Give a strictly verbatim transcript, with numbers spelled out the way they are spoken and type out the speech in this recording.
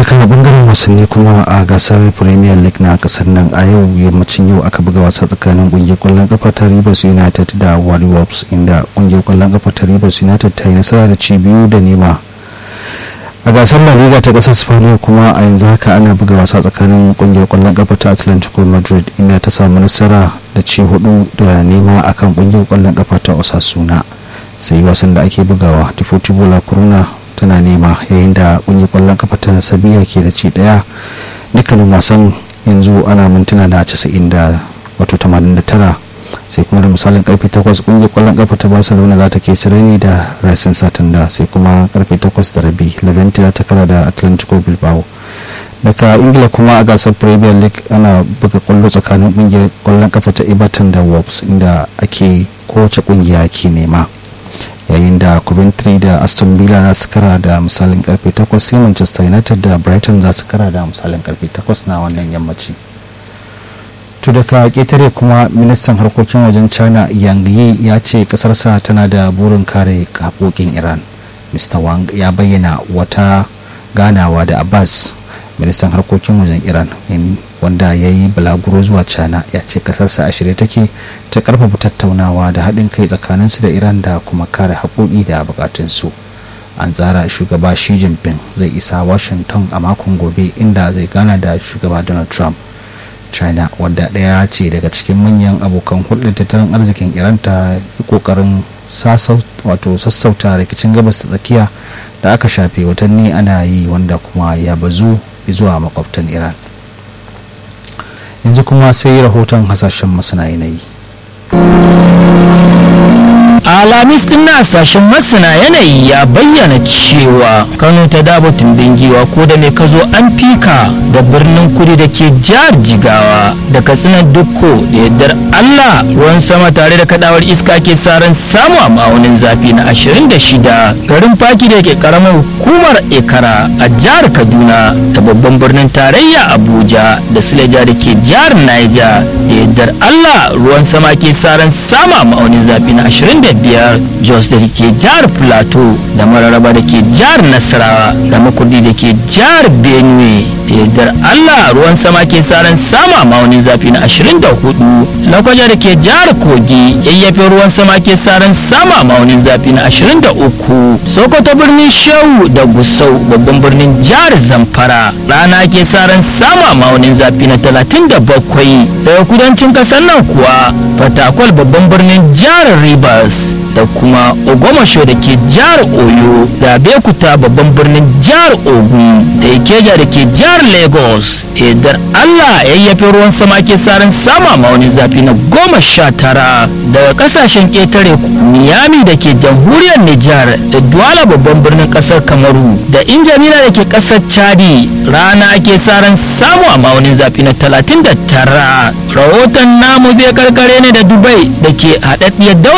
daga bangaren wasanni kuma a gasar Premier League na kasar nan a yau yammacin yau aka buga wasa tsakanin kungiyar kwallon kafa ta Rivers United da Warriors inda kungiyar kwallon kafa ta Rivers United ta yi nasara da ci biyu da nema. A gasar La Liga ta kasar Spain kuma a yanzu haka ana buga wasa tsakanin kungiyar kwallon kafa ta Atlantico Madrid inda ta samu nasara da ci hudu da nema akan kungiyar kwallon kafa ta Osasuna. Sai wasan da ake bugawa Deportivo La Coruna tana nema yayin da kungiyar kwallon kafa ta Sevilla ke da ci daya. Dukkanin wasan yanzu ana mintuna da casa'in da wato tamanin da tara. Sai kuma da misalin karfe takwas kungiyar kwallon kafa ta Barcelona za ta ke cireni da Racing Santander. Sai kuma karfe takwas da rabi Levante za ta kara da Atlantico Bilbao. Daga Ingila kuma a gasar Premier League ana buga kwallo tsakanin kungiyar kwallon kafa ta Everton da Wolves inda ake kowace kungiya ke nema. Yayin da Coventry da Aston Villa za su kara da misalin karfe takwas sai Manchester United da Brighton za su kara da misalin karfe takwas na wannan yammaci. To daga ketare kuma ministan harkokin wajen China Yang Yi ya ce kasarsa tana da burin kare haƙoƙin Iran. Mister Wang ya bayyana wata ganawa da Abbas ministan harkokin wajen Iran wanda ya yi balaguro zuwa China ya ce kasarsa a shirye take ta karfafa tattaunawa da haɗin kai tsakaninsu da Iran da kuma kare haƙoƙi da bukatunsu. An tsara shugaba Xi Jinping zai isa Washington a makon gobe inda zai gana da shugaba Donald Trump. China wadda ɗaya ce daga cikin manyan abokan hulɗar tattalin arzikin Iran ta yi ƙoƙarin sassauta rikicin gabas ta tsakiya da aka shafe watanni ana yi wanda kuma ya bazu zuwa makwabtan Iran. Yanzu kuma sai rahoton hasashen masana yanayi. Alamis din na sashen masana yanayi ya bayyana cewa Kano ta dabo tumbin giwa ko da mai kazo an fika da birnin kudu da ke jihar Jigawa da Katsina Dukko da yardar Allah ruwan sama tare da kadawar iska ke saran samu a ma'aunin zafi na ashirin da shida. Garin Faki da ke karamar hukumar Ekara a jihar Kaduna da babban birnin tarayya Abuja da Suleja da ke jihar Niger da yardar Allah ruwan sama ke saran samu a ma'aunin zafi na ashirin da biyar. Jos da ke jihar Plateau da Mararaba da ke jihar Nasarawa da Makurdi da ke jihar Benue da yardar Allah ruwan sama ke saran sama ma'aunin zafi na ashirin da hudu. Lakwaja da ke jihar Kogi yayyafin ruwan sama ke saran sama ma'aunin zafi na ashirin da uku. Sokoto birnin Shehu da Gusau babban birnin jihar Zamfara rana ke saran sama ma'aunin zafi na talatin da bakwai. Daga kudancin kasar nan kuwa Fatakwal babban birnin jihar Rivers da kuma Ogbomoso da ke jihar Oyo da Abeokuta babban birnin jihar Ogun da Ikeja da ke jihar Lagos idan Allah yayyafe ruwan sama ke saran sama ma'aunin zafi na goma sha tara. Daga kasashen ƙetare Miami da ke jamhuriyar Nijar da Douala babban birnin ƙasar Kamaru da Injamina da ke ƙasar Chadi rana ke saran samu a ma'aunin zafi na talatin da tara. Rahoton namu zai karkare ne da Dubai da ke haɗaɗɗiyar